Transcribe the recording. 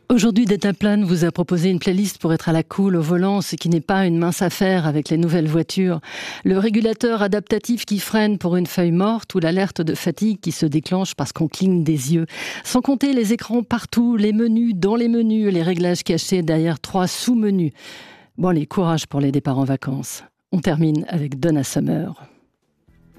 Aujourd'hui, Deltaplane vous a proposé une playlist pour être à la cool au volant, ce qui n'est pas une mince affaire avec les nouvelles voitures. Le régulateur adaptatif qui freine pour une feuille morte ou l'alerte de fatigue qui se déclenche parce qu'on cligne des yeux. Sans compter les écrans partout, les menus dans les menus, les réglages cachés derrière 3 sous-menus. Bon, allez, courage pour les départs en vacances. On termine avec Donna Summer.